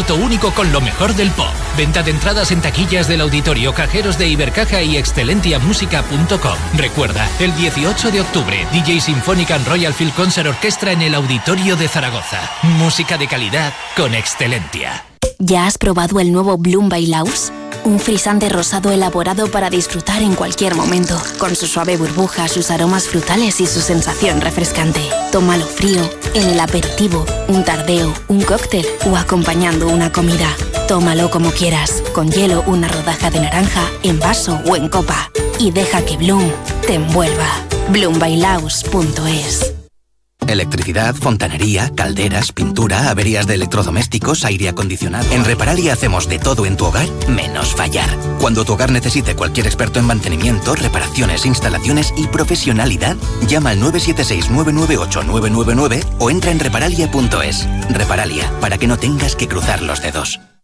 concierto único con lo mejor del pop. Venta de entradas en taquillas del auditorio, cajeros de Ibercaja y excelentiamusica.com. Recuerda, el 18 de octubre, DJ Symphonic and Royal Field Concert Orchestra en el Auditorio de Zaragoza. Música de calidad con Excelentia. ¿Ya has probado el nuevo Bloom Bailaus? Un frisante rosado elaborado para disfrutar en cualquier momento, con su suave burbuja, sus aromas frutales y su sensación refrescante. Tómalo frío, en el aperitivo, un tardeo, un cóctel o acompañando una comida. Tómalo como quieras, con hielo, una rodaja de naranja, en vaso o en copa. Y deja que Bloom te envuelva. bloombailaus.es. Electricidad, fontanería, calderas, pintura, averías de electrodomésticos, aire acondicionado. En Reparalia hacemos de todo en tu hogar, menos fallar. Cuando tu hogar necesite cualquier experto en mantenimiento, reparaciones, instalaciones y profesionalidad, llama al 976-998-999 o entra en reparalia.es. Reparalia, para que no tengas que cruzar los dedos.